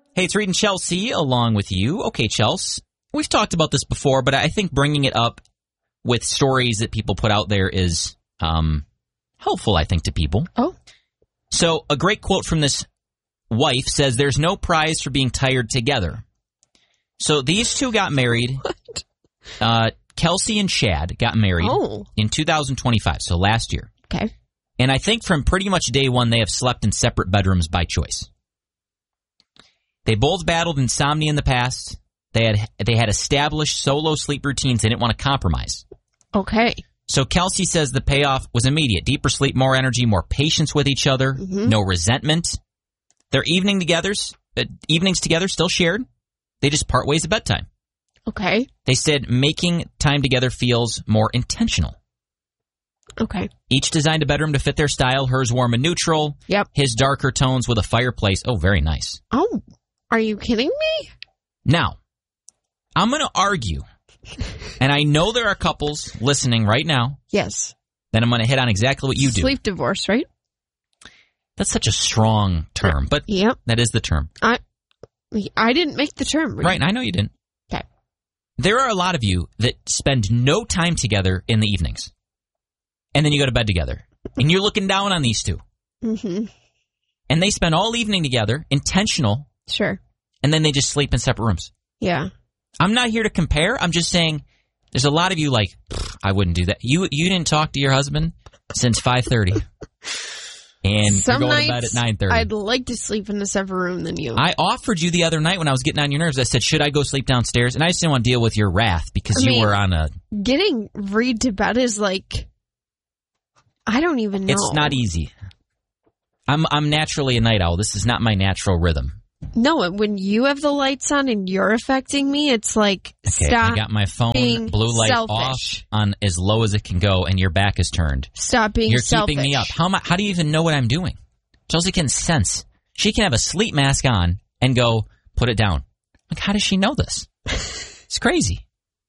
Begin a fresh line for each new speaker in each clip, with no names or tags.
Hey, it's Reed and Chelsea along with you. Okay, Chelsea, we've talked about this before, but I think bringing it up with stories that people put out there is helpful, I think, to people.
Oh.
So a great quote from this wife says, "There's no prize for being tired together." So these two got married.
What?
Kelsey and Chad got married in 2025, so last year.
Okay.
And I think from pretty much day one, they have slept in separate bedrooms by choice. They both battled insomnia in the past. They had established solo sleep routines they didn't want to compromise.
Okay.
So Kelsey says the payoff was immediate. Deeper sleep, more energy, more patience with each other, no resentment. Their evenings together still shared. They just part ways at bedtime.
Okay.
They said making time together feels more intentional.
Okay.
Each designed a bedroom to fit their style. Hers warm and neutral.
Yep.
His darker tones with a fireplace. Oh, very nice.
Oh, are you kidding me?
Now, I'm going to argue, and I know there are couples listening right now.
Yes.
That I'm going to hit on exactly what you do.
Sleep divorce, right?
That's such a strong term, but
yep.
That is the term.
I didn't make the term.
Right, I know you didn't.
Okay.
There are a lot of you that spend no time together in the evenings. And then you go to bed together. And you're looking down on these two.
Mm-hmm.
And they spend all evening together, intentional.
Sure.
And then they just sleep in separate rooms.
Yeah.
I'm not here to compare. I'm just saying there's a lot of you like, I wouldn't do that. You didn't talk to your husband since 5:30. And
Some
you're going
nights,
to bed at 9:30.
I'd like to sleep in a separate room than you.
I offered you the other night when I was getting on your nerves. I said, should I go sleep downstairs? And I just didn't want to deal with your wrath because you were on a...
Getting Reed to bed is like... I don't even know.
It's not easy. I'm naturally a night owl. This is not my natural rhythm.
No, when you have the lights on and you're affecting me, it's like,
okay,
stop.
I got my phone blue light
selfish.
Off on as low as it can go, and your back is turned.
Stop being selfish.
You're keeping me up. How do you even know what I'm doing? Chelsea can sense. She can have a sleep mask on and go, put it down. Like, how does she know this? It's crazy.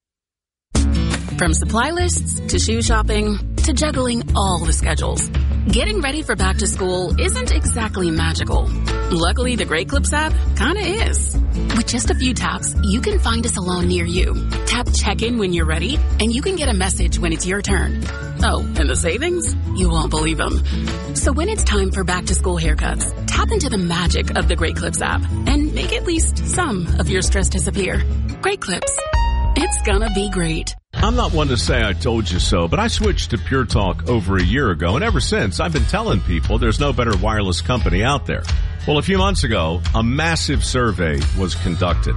From supply lists to shoe shopping to juggling all the schedules, getting ready for back to school isn't exactly magical. Luckily, the Great Clips app kinda is. With just a few taps, you can find a salon near you. Tap check-in when you're ready, and you can get a message when it's your turn. Oh, and the savings? You won't believe them. So when it's time for back to school haircuts, tap into the magic of the Great Clips app and make at least some of your stress disappear. Great Clips. It's gonna be great.
I'm not one to say I told you so, but I switched to Pure Talk over a year ago, and ever since, I've been telling people there's no better wireless company out there. Well, a few months ago, a massive survey was conducted.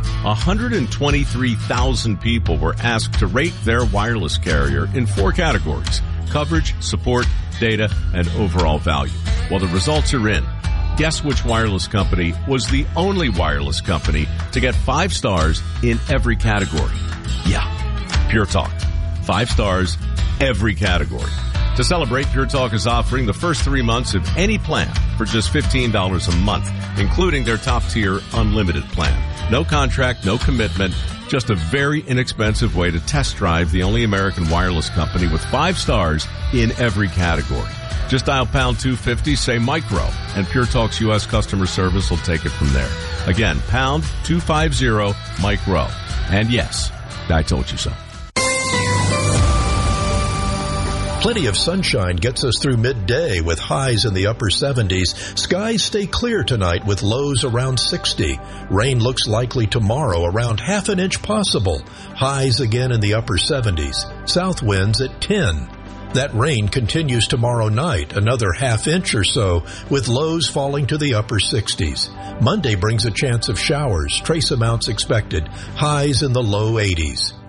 123,000 people were asked to rate their wireless carrier in 4 categories: coverage, support, data, and overall value. Well, the results are in. Guess which wireless company was the only wireless company to get 5 stars in every category? Yeah, Pure Talk. 5 stars, every category. To celebrate, Pure Talk is offering the first 3 months of any plan for just $15 a month, including their top-tier unlimited plan. No contract, no commitment, just a very inexpensive way to test drive the only American wireless company with 5 stars in every category. Just dial pound 250, say micro, and Pure Talk's U.S. customer service will take it from there. Again, pound 250 micro. And yes, I told you so.
Plenty of sunshine gets us through midday with highs in the upper 70s. Skies stay clear tonight with lows around 60. Rain looks likely tomorrow, around half an inch possible. Highs again in the upper 70s. South winds at 10. That rain continues tomorrow night, another half inch or so, with lows falling to the upper 60s. Monday brings a chance of showers, trace amounts expected, highs in the low 80s.